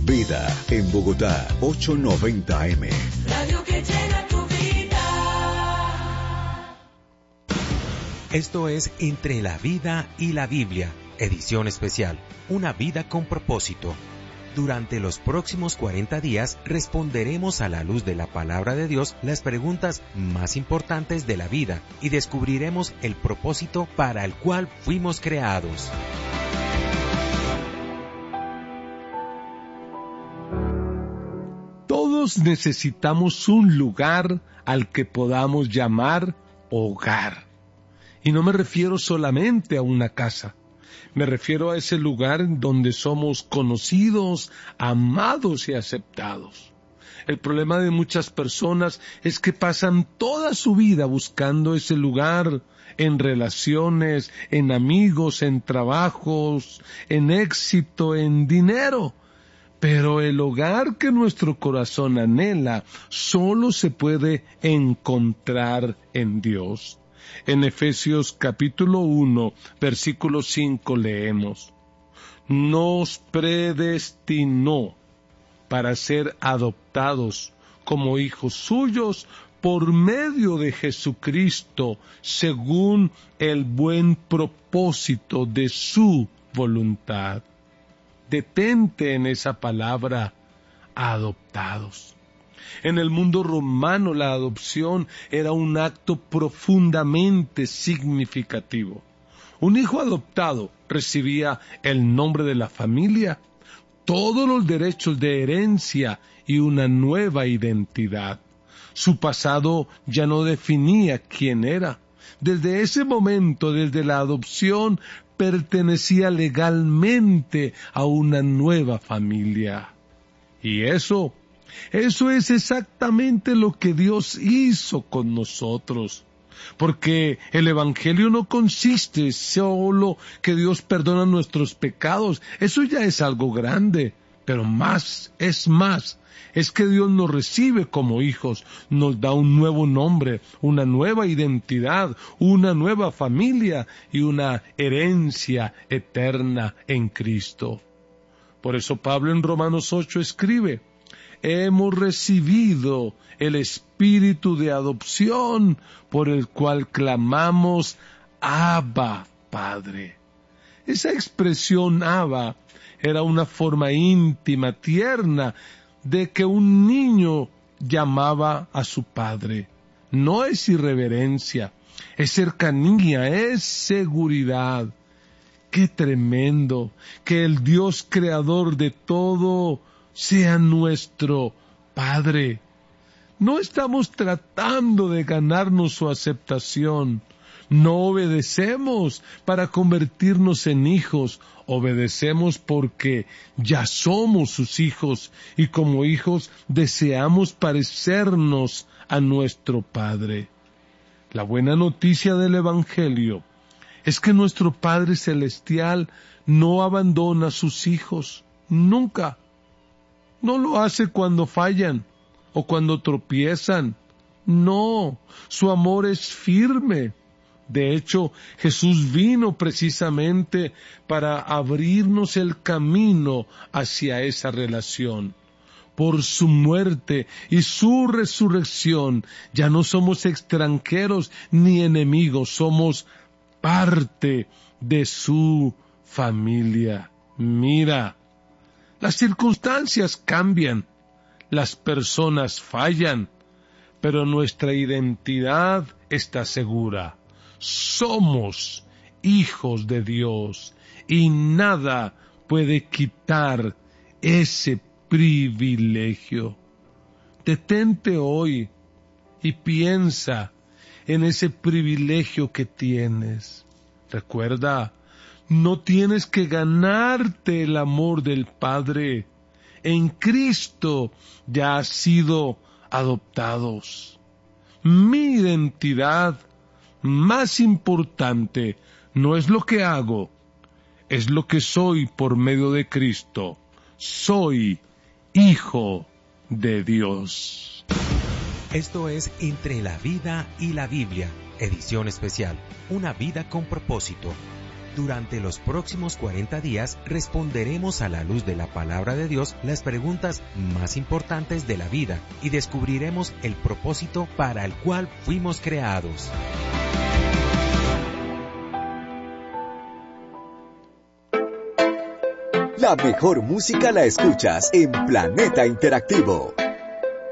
Vida en Bogotá, 890 AM. Radio que llena tu vida. Esto es Entre la Vida y la Biblia, edición especial, una vida con propósito. Durante los próximos 40 días responderemos a la luz de la palabra de Dios las preguntas más importantes de la vida y descubriremos el propósito para el cual fuimos creados. Todos necesitamos un lugar al que podamos llamar hogar. Y no me refiero solamente a una casa. Me refiero a ese lugar donde somos conocidos, amados y aceptados. El problema de muchas personas es que pasan toda su vida buscando ese lugar en relaciones, en amigos, en trabajos, en éxito, en dinero. Pero el hogar que nuestro corazón anhela solo se puede encontrar en Dios. En Efesios capítulo 1, versículo 5 leemos: nos predestinó para ser adoptados como hijos suyos por medio de Jesucristo, según el buen propósito de su voluntad. Detente en esa palabra, adoptados. En el mundo romano la adopción era un acto profundamente significativo. Un hijo adoptado recibía el nombre de la familia, todos los derechos de herencia y una nueva identidad. Su pasado ya no definía quién era. Desde ese momento, desde la adopción, pertenecía legalmente a una nueva familia. Y eso es exactamente lo que Dios hizo con nosotros. Porque el Evangelio no consiste solo que Dios perdona nuestros pecados. Eso ya es algo grande. Pero es que Dios nos recibe como hijos, nos da un nuevo nombre, una nueva identidad, una nueva familia y una herencia eterna en Cristo. Por eso Pablo en Romanos 8 escribe: hemos recibido el espíritu de adopción por el cual clamamos Abba, Padre. Esa expresión Abba era una forma íntima, tierna, de que un niño llamaba a su padre. No es irreverencia, es cercanía, es seguridad. ¡Qué tremendo! Que el Dios creador de todo sea nuestro Padre. No estamos tratando de ganarnos su aceptación. No obedecemos para convertirnos en hijos, obedecemos porque ya somos sus hijos y como hijos deseamos parecernos a nuestro Padre. La buena noticia del Evangelio es que nuestro Padre Celestial no abandona a sus hijos, nunca. No lo hace cuando fallan o cuando tropiezan. No, su amor es firme. De hecho, Jesús vino precisamente para abrirnos el camino hacia esa relación. Por su muerte y su resurrección, ya no somos extranjeros ni enemigos, somos parte de su familia. Mira, las circunstancias cambian, las personas fallan, pero nuestra identidad está segura. Somos hijos de Dios y nada puede quitar ese privilegio. Detente hoy y piensa en ese privilegio que tienes. Recuerda, no tienes que ganarte el amor del Padre. En Cristo ya has sido adoptados. Mi identidad más importante no es lo que hago, es lo que soy por medio de Cristo. Soy hijo de Dios. Esto es Entre la Vida y la Biblia, edición especial, una vida con propósito. Durante los próximos 40 días responderemos a la luz de la palabra de Dios las preguntas más importantes de la vida y descubriremos el propósito para el cual fuimos creados. La mejor música la escuchas en Planeta Interactivo.